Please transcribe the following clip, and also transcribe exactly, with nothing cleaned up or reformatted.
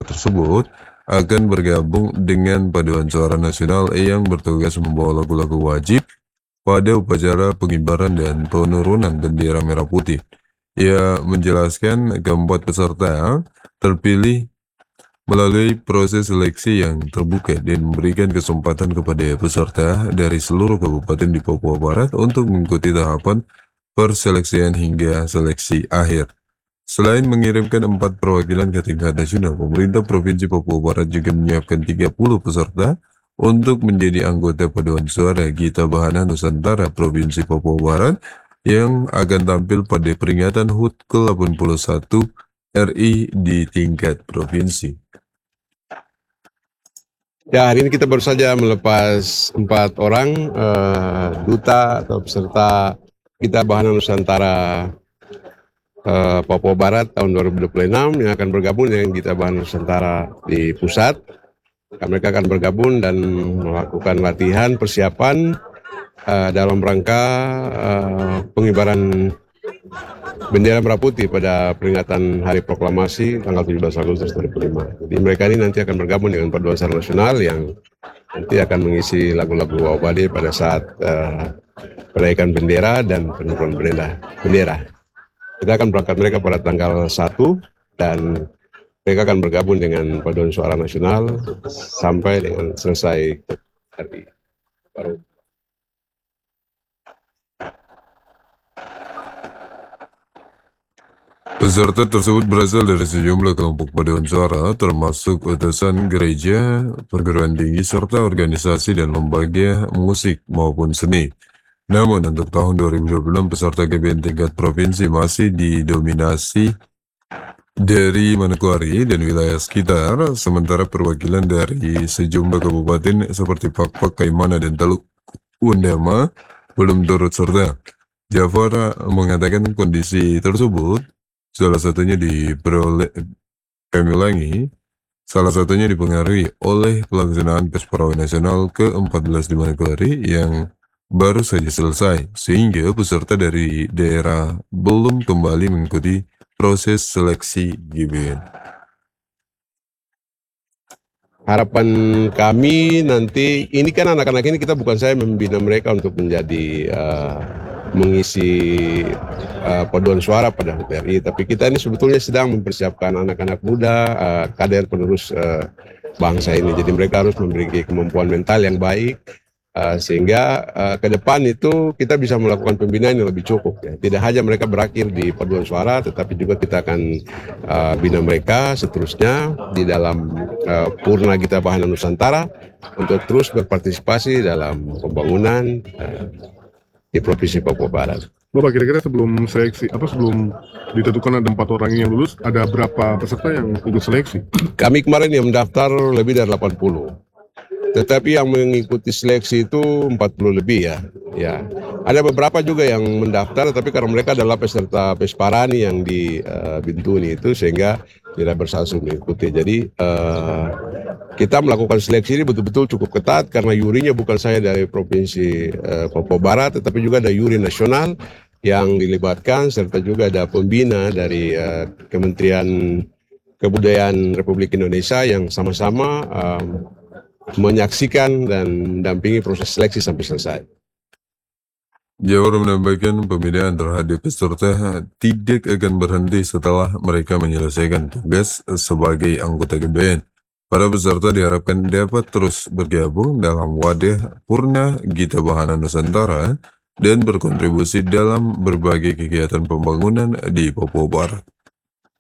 tersebut akan bergabung dengan Paduan Suara Nasional yang bertugas membawa lagu-lagu wajib pada upacara pengibaran dan penurunan bendera merah putih. Ia menjelaskan keempat peserta terpilih melalui proses seleksi yang terbuka dan memberikan kesempatan kepada peserta dari seluruh kabupaten di Papua Barat untuk mengikuti tahapan perseleksian hingga seleksi akhir. Selain mengirimkan empat perwakilan ke tingkat nasional, pemerintah Provinsi Papua Barat juga menyiapkan tiga puluh peserta untuk menjadi anggota Paduan Suara Gita Bahana Nusantara Provinsi Papua Barat yang akan tampil pada peringatan H U T ke delapan puluh satu R I di tingkat provinsi. Ya, hari ini kita baru saja melepas empat orang uh, duta atau peserta Gita Bahana Nusantara uh, Papua Barat tahun dua ribu dua puluh enam yang akan bergabung dengan Gita Bahana Nusantara di pusat. Mereka akan bergabung dan melakukan latihan persiapan uh, dalam rangka uh, pengibaran bendera merah putih pada peringatan Hari Proklamasi tanggal tujuh belas Agustus dua ribu lima. Jadi mereka ini nanti akan bergabung dengan Paduan Suara Nasional yang nanti akan mengisi lagu-lagu Wawabade pada saat uh, penaikan bendera dan penurunan bendera. bendera. Kita akan berangkat mereka pada tanggal satu dan mereka akan bergabung dengan Paduan Suara Nasional sampai dengan selesai hari baru. Peserta tersebut berasal dari sejumlah kelompok paduan suara, termasuk utusan gereja, perguruan tinggi, serta organisasi dan lembaga musik maupun seni. Namun untuk tahun dua ribu dua puluh enam peserta G B N tingkat provinsi masih didominasi dari Manokwari dan wilayah sekitar, sementara perwakilan dari sejumlah kabupaten seperti Pakpak, Kaimana, dan Teluk Undama belum turut serta. Jafar mengatakan kondisi tersebut salah satunya diperoleh kami ulangi, salah satunya dipengaruhi oleh pelaksanaan Pesparawi Nasional ke empat belas di Manokwari yang baru saja selesai, sehingga peserta dari daerah belum kembali mengikuti proses seleksi G B N. Harapan kami nanti, ini kan anak-anak ini kita bukan saya membina mereka untuk menjadi uh, mengisi uh, paduan suara pada H U T R I, tapi kita ini sebetulnya sedang mempersiapkan anak-anak muda, uh, kader penerus uh, bangsa ini. Jadi mereka harus memiliki kemampuan mental yang baik, uh, sehingga uh, ke depan itu kita bisa melakukan pembinaan yang lebih cukup. Ya. Tidak hanya mereka berakhir di paduan suara, tetapi juga kita akan uh, bina mereka seterusnya di dalam uh, Purna Gita Bahana Nusantara untuk terus berpartisipasi dalam pembangunan uh, di Provinsi Papua Barat. Bapak, kira-kira sebelum seleksi, apa sebelum ditentukan ada empat orang yang lulus, ada berapa peserta yang ikut seleksi? Kami kemarin yang mendaftar lebih dari delapan puluh, tetapi yang mengikuti seleksi itu empat puluh lebih ya. Ya, ada beberapa juga yang mendaftar, tapi karena mereka adalah peserta Pesparani yang di uh, Bintuni itu, sehingga tidak bersaksi mengikuti. Jadi uh, kita melakukan seleksi ini betul-betul cukup ketat karena jurinya bukan saya dari Provinsi uh, Papua Barat, tetapi juga ada juri nasional yang dilibatkan, serta juga ada pembina dari uh, Kementerian Kebudayaan Republik Indonesia yang sama-sama um, menyaksikan dan mendampingi proses seleksi sampai selesai. Jawar menambahkan pembinaan terhadap peserta tidak akan berhenti setelah mereka menyelesaikan tugas sebagai anggota G B N. Para peserta diharapkan dapat terus bergabung dalam wadah Purna Gita Bahana Nusantara dan berkontribusi dalam berbagai kegiatan pembangunan di Papua Barat.